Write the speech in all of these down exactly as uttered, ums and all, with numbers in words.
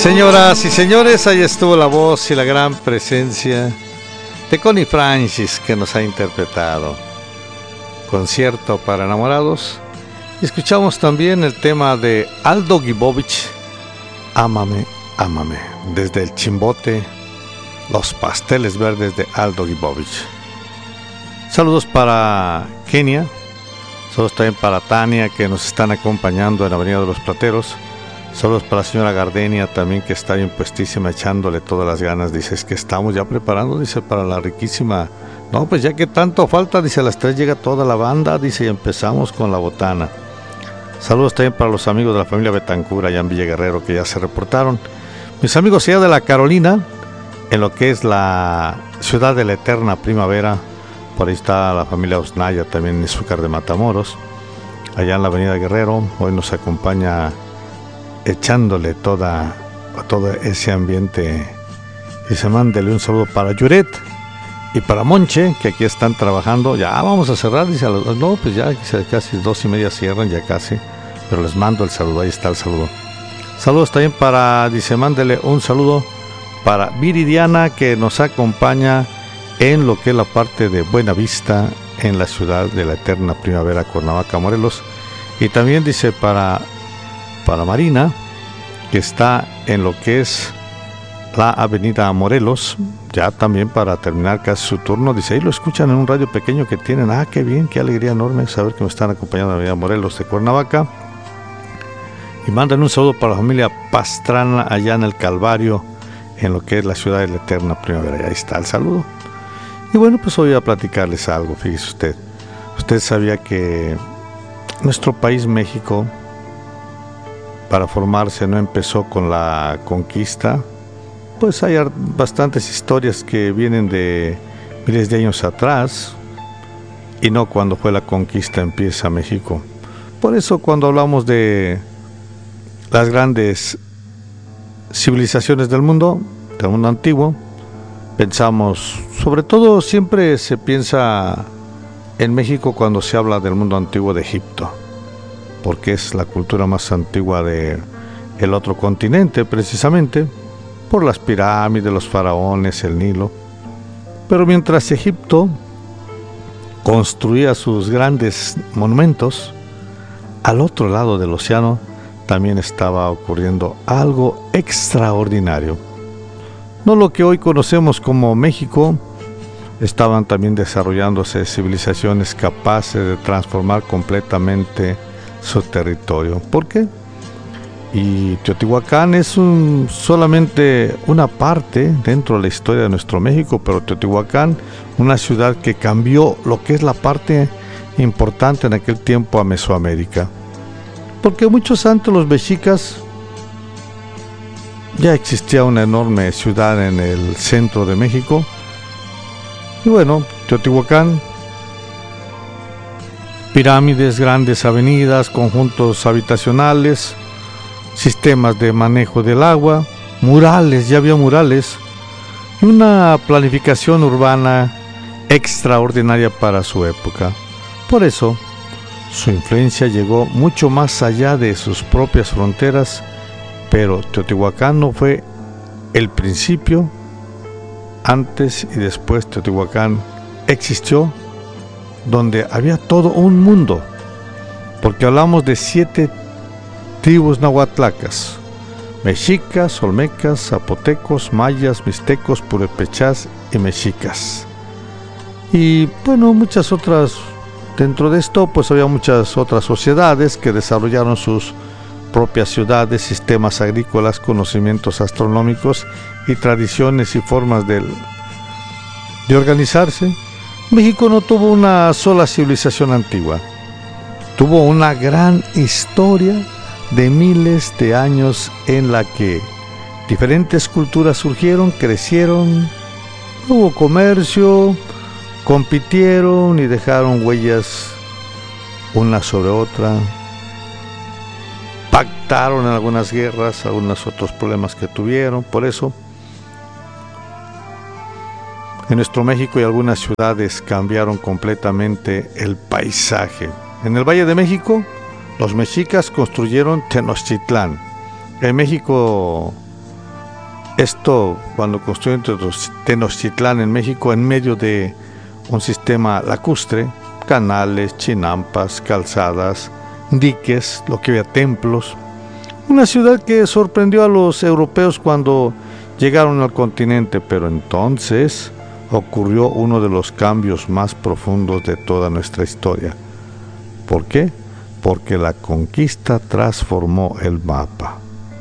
Señoras y señores, ahí estuvo la voz y la gran presencia de Connie Francis, que nos ha interpretado Concierto para Enamorados. Y escuchamos también el tema de Aldo Gibovich, Ámame, Ámame, desde el Chimbote, Los Pasteles Verdes de Aldo Gibovich. Saludos para Kenia, saludos también para Tania, que nos están acompañando en la Avenida de los Plateros. Saludos para la señora Gardenia también, que está bien puestísima, echándole todas las ganas. Dice, es que estamos ya preparando, dice, para la riquísima. No, pues ya que tanto falta, dice, a las tres llega toda la banda, dice, y empezamos con la botana. Saludos también para los amigos de la familia Betancur allá en Villa Guerrero, que ya se reportaron. Mis amigos allá de la Carolina, en lo que es la ciudad de la eterna primavera, por ahí está la familia Osnaya, también en Izúcar de Matamoros, allá en la avenida Guerrero. Hoy nos acompaña echándole toda, todo ese ambiente. Y se mándele un saludo para Yuret y para Monche, que aquí están trabajando. Ya vamos a cerrar, dice, no, pues ya casi dos y media cierran, ya casi, pero les mando el saludo, ahí está el saludo. Saludos también para, dice, mándele un saludo para Viridiana, que nos acompaña en lo que es la parte de Buenavista, en la ciudad de la eterna primavera, Cuernavaca, Morelos. Y también dice para para Marina, que está en lo que es la avenida Morelos, ya también para terminar casi su turno. Dice, ahí lo escuchan en un radio pequeño que tienen. Ah, qué bien, qué alegría enorme saber que me están acompañando en la avenida Morelos de Cuernavaca. Y mandan un saludo para la familia Pastrana allá en el Calvario, en lo que es la ciudad de la eterna primavera. Y ahí está el saludo. Y bueno, pues hoy voy a platicarles algo. Fíjese usted, usted sabía que nuestro país, México, para formarse no empezó con la conquista. Pues hay bastantes historias que vienen de miles de años atrás, y no cuando fue la conquista empieza México. Por eso cuando hablamos de las grandes civilizaciones del mundo, del mundo antiguo, pensamos, sobre todo siempre se piensa en México cuando se habla del mundo antiguo de Egipto, porque es la cultura más antigua de el otro continente, precisamente por las pirámides, los faraones, el Nilo. Pero mientras Egipto construía sus grandes monumentos, al otro lado del océano también estaba ocurriendo algo extraordinario. No lo que hoy conocemos como México, estaban también desarrollándose civilizaciones capaces de transformar completamente su territorio. ¿Por qué? Y Teotihuacán es un, solamente una parte dentro de la historia de nuestro México, pero Teotihuacán, una ciudad que cambió lo que es la parte importante en aquel tiempo a Mesoamérica. Porque muchos antes, los mexicas, ya existía una enorme ciudad en el centro de México. Y bueno, Teotihuacán, pirámides, grandes avenidas, conjuntos habitacionales, sistemas de manejo del agua, murales, ya había murales, y una planificación urbana extraordinaria para su época. Por eso, su influencia llegó mucho más allá de sus propias fronteras, pero Teotihuacán no fue el principio. Antes y después Teotihuacán existió, donde había todo un mundo, porque hablamos de siete tribus nahuatlacas: mexicas, olmecas, zapotecos, mayas, mixtecos, purépechas y mexicas. Y bueno, muchas otras. Dentro de esto, pues había muchas otras sociedades que desarrollaron sus propias ciudades, sistemas agrícolas, conocimientos astronómicos y tradiciones y formas de, de organizarse. México no tuvo una sola civilización antigua, tuvo una gran historia de miles de años en la que diferentes culturas surgieron, crecieron, hubo comercio, compitieron y dejaron huellas una sobre otra, pactaron en algunas guerras, algunos otros problemas que tuvieron. Por eso en nuestro México y algunas ciudades cambiaron completamente el paisaje. En el Valle de México, los mexicas construyeron Tenochtitlán. En México Esto cuando construyeron Tenochtitlán en México en medio de un sistema lacustre, canales, chinampas, calzadas, diques, lo que había templos. Una ciudad que sorprendió a los europeos cuando llegaron al continente, pero entonces ocurrió uno de los cambios más profundos de toda nuestra historia. ¿Por qué? Porque la conquista transformó el mapa.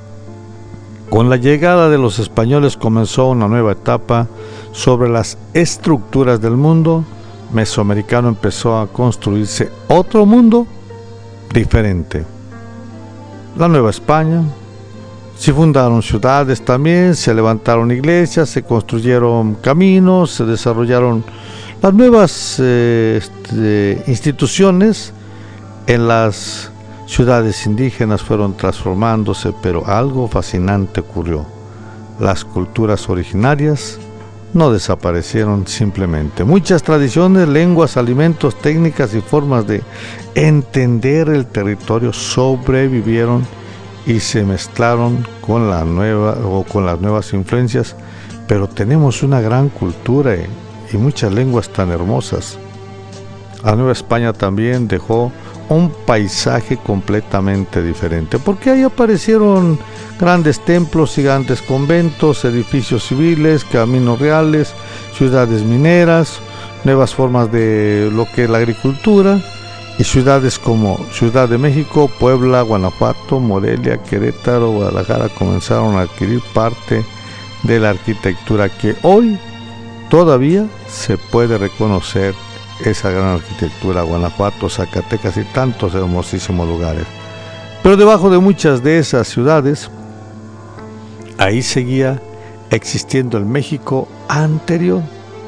Con la llegada de los españoles comenzó una nueva etapa sobre las estructuras del mundo mesoamericano. Empezó a construirse otro mundo diferente. La Nueva España, se fundaron ciudades también, se levantaron iglesias, se construyeron caminos, se desarrollaron las nuevas eh, este, instituciones. En las ciudades indígenas fueron transformándose, pero algo fascinante ocurrió. Las culturas originarias no desaparecieron simplemente. Muchas tradiciones, lenguas, alimentos, técnicas y formas de entender el territorio sobrevivieron y se mezclaron con la nueva o con las nuevas influencias, pero tenemos una gran cultura y, y muchas lenguas tan hermosas. La Nueva España también dejó un paisaje completamente diferente, porque ahí aparecieron grandes templos, gigantes conventos, edificios civiles, caminos reales, ciudades mineras, nuevas formas de lo que es la agricultura, y ciudades como Ciudad de México, Puebla, Guanajuato, Morelia, Querétaro, Guadalajara comenzaron a adquirir parte de la arquitectura que hoy todavía se puede reconocer. Esa gran arquitectura, Guanajuato, Zacatecas y tantos hermosísimos lugares. Pero debajo de muchas de esas ciudades, ahí seguía existiendo el México anterior,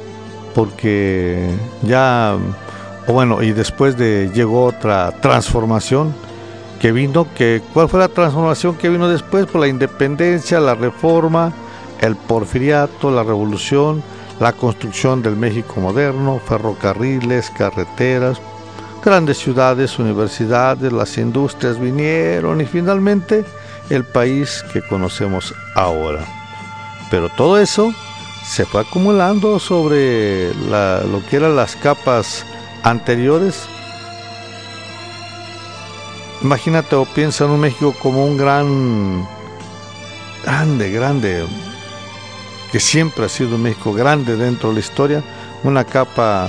porque ya, bueno, y después de llegó otra transformación que vino, que ¿cuál fue la transformación que vino después? Por la independencia, la reforma, el porfiriato, la revolución, la construcción del México moderno, ferrocarriles, carreteras, grandes ciudades, universidades, las industrias vinieron y finalmente el país que conocemos ahora. Pero todo eso se fue acumulando sobre la, lo que eran las capas anteriores. Imagínate o piensa en un México como un gran, grande, grande, que siempre ha sido un México grande dentro de la historia, una capa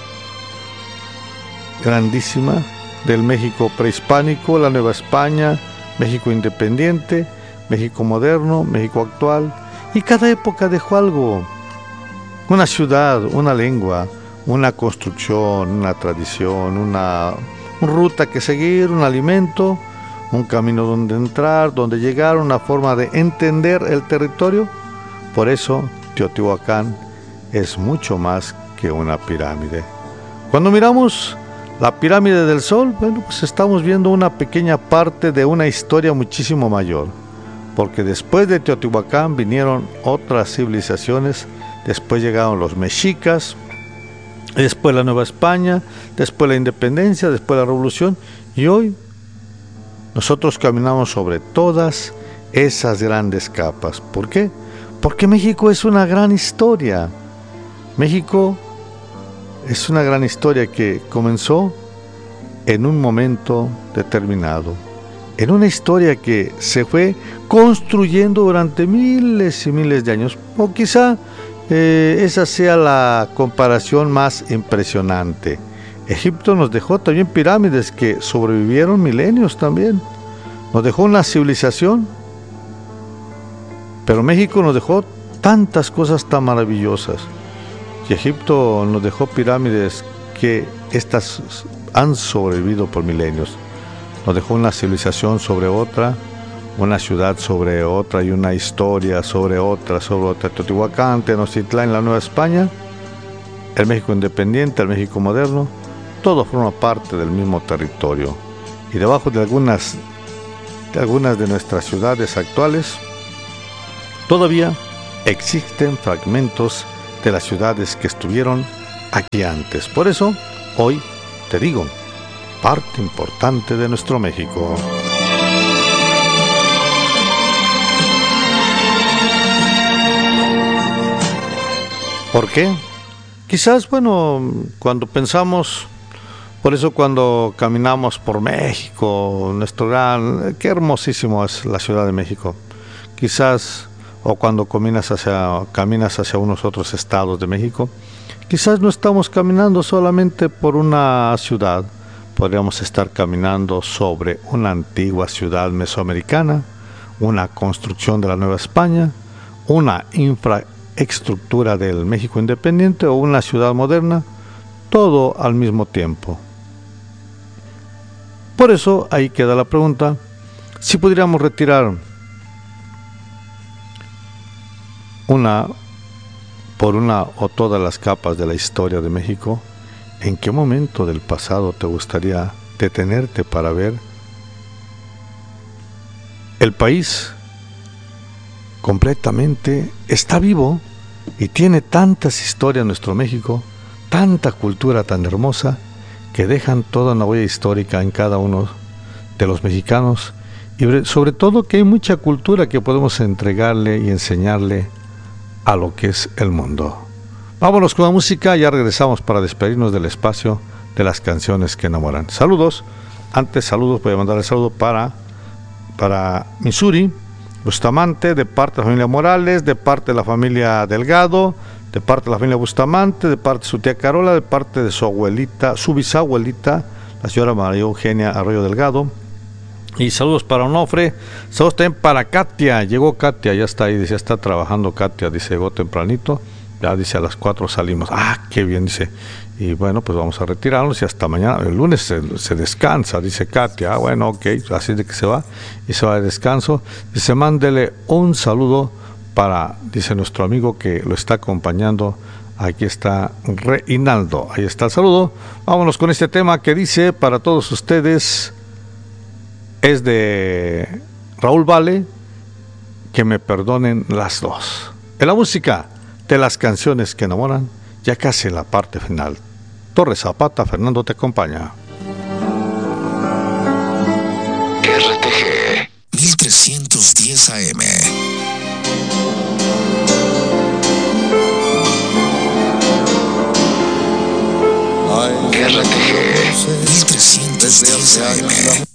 grandísima del México prehispánico, la Nueva España, México independiente, México moderno, México actual, y cada época dejó algo, una ciudad, una lengua, una construcción, una tradición, una, una ruta que seguir, un alimento, un camino donde entrar, donde llegar, una forma de entender el territorio. Por eso Teotihuacán es mucho más que una pirámide. Cuando miramos la pirámide del Sol, bueno, pues estamos viendo una pequeña parte de una historia muchísimo mayor, porque después de Teotihuacán vinieron otras civilizaciones, después llegaron los mexicas, después la Nueva España, después la independencia, después la revolución, y hoy nosotros caminamos sobre todas esas grandes capas. ¿Por qué? Porque México es una gran historia. México es una gran historia que comenzó en un momento determinado, en una historia que se fue construyendo durante miles y miles de años, o quizá eh, esa sea la comparación más impresionante. Egipto nos dejó también pirámides que sobrevivieron milenios también, nos dejó una civilización. Pero México nos dejó tantas cosas tan maravillosas. Y Egipto nos dejó pirámides que estas han sobrevivido por milenios. Nos dejó una civilización sobre otra, una ciudad sobre otra y una historia sobre otra, sobre otra. Teotihuacán, Tenochtitlán, la Nueva España, el México independiente, el México moderno, todo forma parte del mismo territorio. Y debajo de algunas de, algunas de nuestras ciudades actuales, todavía existen fragmentos de las ciudades que estuvieron aquí antes. Por eso, hoy te digo, parte importante de nuestro México. qué? Quizás, bueno, cuando pensamos, por eso cuando caminamos por México, nuestro gran, qué hermosísimo es la Ciudad de México. Quizás, o cuando caminas hacia, caminas hacia unos otros estados de México, quizás no estamos caminando solamente por una ciudad, podríamos estar caminando sobre una antigua ciudad mesoamericana, una construcción de la Nueva España, una infraestructura del México independiente o una ciudad moderna, todo al mismo tiempo. Por eso ahí queda la pregunta, si pudiéramos retirar una por una o todas las capas de la historia de México, ¿en qué momento del pasado te gustaría detenerte para ver el país completamente está vivo y tiene tantas historias nuestro México, tanta cultura tan hermosa que dejan toda una huella histórica en cada uno de los mexicanos y sobre todo que hay mucha cultura que podemos entregarle y enseñarle a lo que es el mundo. Vámonos con la música, ya regresamos para despedirnos del espacio de las canciones que enamoran. Saludos, antes saludos, voy a mandar el saludo para para Missouri, Bustamante, de parte de la familia Morales, de parte de la familia Delgado, de parte de la familia Bustamante, de parte de su tía Carola, de parte de su abuelita, su bisabuelita, la señora María Eugenia Arroyo Delgado. Y saludos para Onofre, saludos también para Katia, llegó Katia, ya está ahí, dice, ya está trabajando Katia, dice, llegó tempranito, ya dice a las cuatro salimos, ah, qué bien, dice, y bueno, pues vamos a retirarnos y hasta mañana, el lunes se, se descansa, dice Katia, ah, bueno, ok, así de que se va, y se va de descanso, dice, mándele un saludo para, dice nuestro amigo que lo está acompañando, aquí está Reinaldo, ahí está el saludo, vámonos con este tema que dice, para todos ustedes, es de Raúl Vale, que me perdonen las dos. En la música de las canciones que enamoran, ya casi en la parte final. Torres Zapata, Fernando te acompaña. R T G mil trescientos diez A M. R T G mil trescientos diez A M.